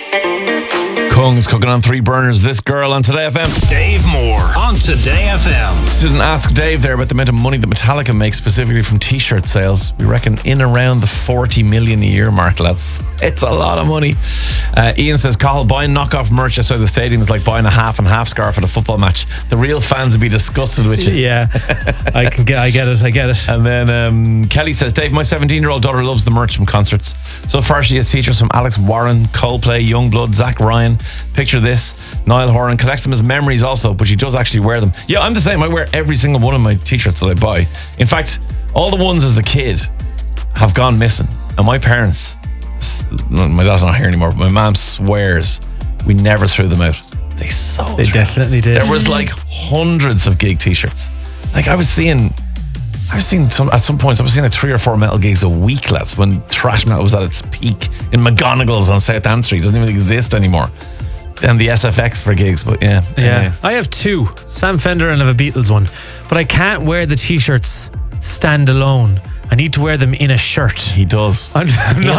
Kungs cooking on 3 burners. This girl on Today FM. Dave Moore on Today FM. Didn't ask Dave there about the amount of money that Metallica makes specifically from t-shirt sales. We reckon in around the 40 million a year mark, lads. It's a lot of money. Ian says, Cahill, buying knockoff merch outside the stadium is like buying a half and half scarf at a football match. The real fans would be disgusted with you. Yeah, I get it. And then Kelly says, Dave, my 17-year-old daughter loves the merch from concerts. So far she has teachers from Alex Warren, Coldplay, Youngblood, Zach Ryan. Picture this, Niall Horan collects them as memories also, but she does actually wear them. Yeah, I'm the same. I wear every single one of my t-shirts that I buy. In fact, all the ones as a kid have gone missing. And my parents, my dad's not here anymore, but my mom swears we never threw them out. They sold. They definitely did. There was like hundreds of gig t-shirts. Like I was seeing at some points I was seeing like 3 or 4 metal gigs a week, lads, when thrash metal was at its peak in McGonagall's on South Ann Street. It doesn't even exist anymore. And the SFX for gigs, but yeah. Anyway. I have 2, Sam Fender and I have a Beatles one, but I can't wear the t-shirts standalone. I need to wear them in a shirt. He does. I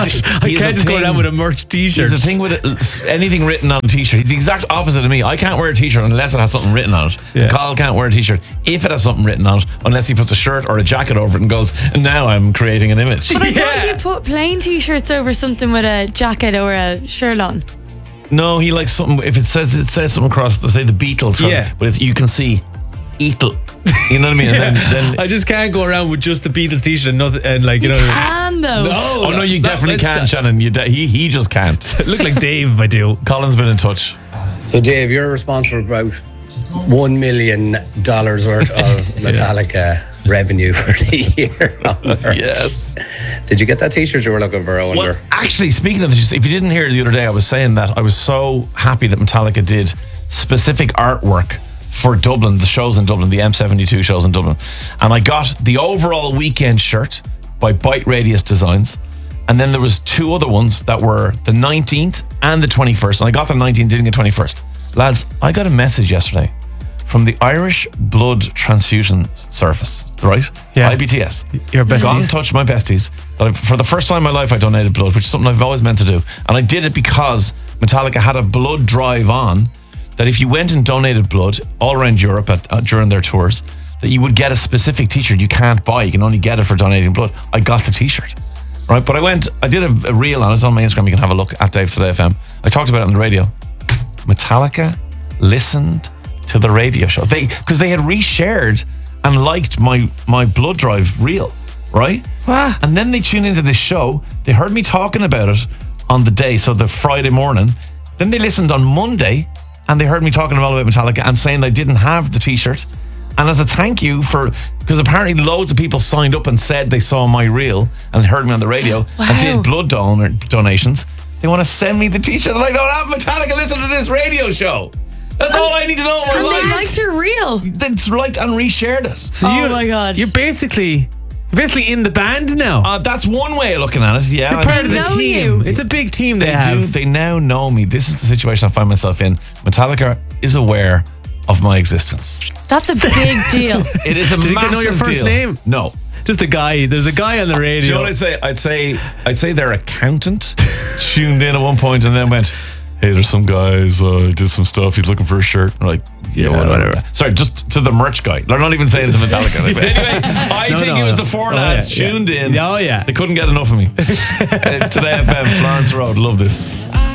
can't just go down with a merch t-shirt. There's a thing with anything written on a t-shirt. He's the exact opposite of me. I can't wear a t-shirt unless it has something written on it. Yeah. Carl can't wear a t-shirt if it has something written on it, unless he puts a shirt or a jacket over it and goes, now I'm creating an image. But I thought you put plain t-shirts over something with a jacket or a shirt on. No, he likes something. If it says something across, let's say the Beatles, but you can see Eatle. You know what I mean? And then I just can't go around with just the Beatles t-shirt and nothing, and like, you know. Can though. No. Oh no, you definitely can, Shannon. He just can't. Look like Dave if I do. Colin's been in touch. So Dave, you're responsible for about $1 million worth of Metallica revenue for the year. Yes. Did you get that t-shirt you were looking for, I wonder? Well, actually, speaking of this, if you didn't hear it the other day, I was saying that I was so happy that Metallica did specific artwork for Dublin, the shows in Dublin, the M72 shows in Dublin. And I got the overall weekend shirt by Byte Radius Designs. And then there was 2 other ones that were the 19th and the 21st. And I got the 19th, didn't get 21st. Lads, I got a message yesterday from the Irish Blood Transfusion Service, right? Yeah. IBTS. Your besties. Got in touch with my besties. For the first time in my life, I donated blood, which is something I've always meant to do. And I did it because Metallica had a blood drive on, that if you went and donated blood all around Europe during their tours, that you would get a specific t-shirt you can't buy. You can only get it for donating blood. I got the t-shirt, right? But I did a reel on it. It's on my Instagram. You can have a look at Dave Today FM. I talked about it on the radio. Metallica listened to the radio show. Because they had reshared and liked my blood drive reel, right? Wow. And then they tuned into this show. They heard me talking about it on the day, so the Friday morning. Then they listened on Monday, and they heard me talking all about Metallica and saying they didn't have the t-shirt. And as a thank you because apparently loads of people signed up and said they saw my reel and heard me on the radio and did blood donations. They want to send me the t-shirt that I don't have. Metallica, listen to this radio show. That's all I need to know. And they liked your reel. That's right, and reshared it. So my God. You're basically in the band now. That's one way of looking at it. Yeah, you're part of the know team. you. It's a big team they have. They now know me. This is the situation I find myself in. Metallica is aware of my existence. That's a big deal. It is a massive Did they know your first deal. name? No. Just a guy. There's a guy on the radio. Do you know what I'd say? I'd say their accountant tuned in at one point and then went, hey, there's some guys, did some stuff, he's looking for a shirt. I'm like, yeah, whatever. Sorry, just to the merch guy. They're not even saying it's Metallica. But anyway, I think it was the 4 lads tuned in. Oh, yeah. They couldn't get enough of me. It's Today FM, Florence Road. Love this.